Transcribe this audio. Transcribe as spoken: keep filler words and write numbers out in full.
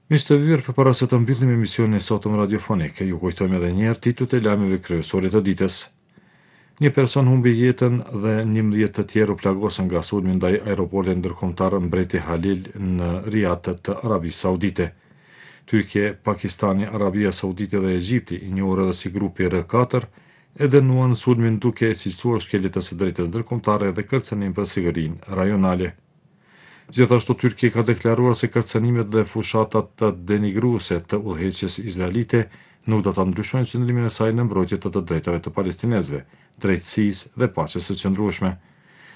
Miq të vyrë, përpara se të mbyllim emisionin e sotëm radiofonik, ju kujtojmë edhe një herë titujt e lajmeve kryesore të ditës. Një person humbi jetën dhe njëmbëdhjetë të tjerë u plagosën nga sulmi ndaj aeroportit ndërkombëtar Mbreti Halil në Riyadh të Arabisë Saudite. Tyrkia, Pakistani, Arabia Saudite dhe Egjipti, i njohur edhe si grupi R katër, e dënuan sulmin duke e cilësuar shkelje të së drejtës ndërkombëtare dhe kërcënim për sigurinë rajonale. Gjithashtu Tyrkia ka deklaruar se kërcënimet dhe fushatat të denigruese të udhëheqjes izraelite nuk do ta ndryshojnë qëndrimin e saj në mbrojtje të të drejtave të palestinezëve, drejtësisë dhe paqes së qëndrueshme.